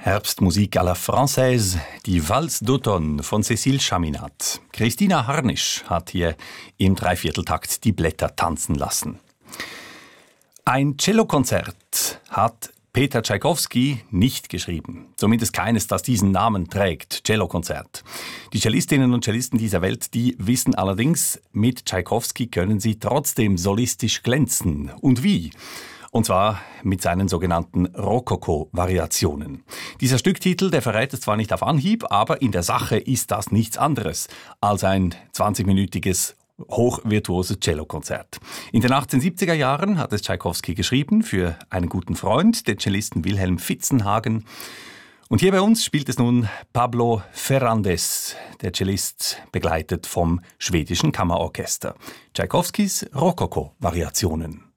Herbstmusik à la Française, die Valse d'automne von Cécile Chaminade. Christina Harnisch hat hier im Dreivierteltakt die Blätter tanzen lassen. Ein Cellokonzert hat Peter Tschaikowski nicht geschrieben. Zumindest keines, das diesen Namen trägt, Cellokonzert. Die Cellistinnen und Cellisten dieser Welt, die wissen allerdings, mit Tschaikowski können sie trotzdem solistisch glänzen. Und wie? Und zwar mit seinen sogenannten Rokoko-Variationen. Dieser Stücktitel, der verrät es zwar nicht auf Anhieb, aber in der Sache ist das nichts anderes als ein 20-minütiges hochvirtuoses Cellokonzert. In den 1870er Jahren hat es Tschaikowski geschrieben für einen guten Freund, den Cellisten Wilhelm Fitzenhagen. Und hier bei uns spielt es nun Pablo Ferrandez, der Cellist, begleitet vom schwedischen Kammerorchester. Tschaikowskis Rokoko-Variationen.